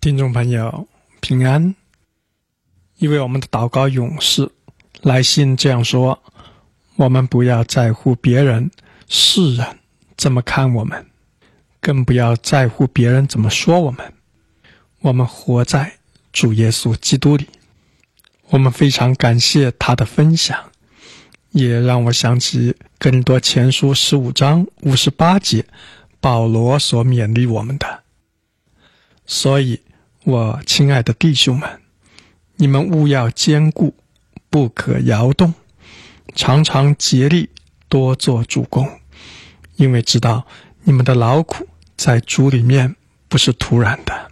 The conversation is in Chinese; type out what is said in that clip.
听众朋友平安。一位我们的祷告勇士来信这样说：我们不要在乎别人世人怎么看我们，更不要在乎别人怎么说我们。我们活在主耶稣基督里。我们非常感谢他的分享，也让我想起哥林多前书15章58节保罗所勉励我们的。所以我亲爱的弟兄们，你们务要坚固，不可摇动，常常竭力多做主工，因为知道你们的劳苦在主里面不是突然的。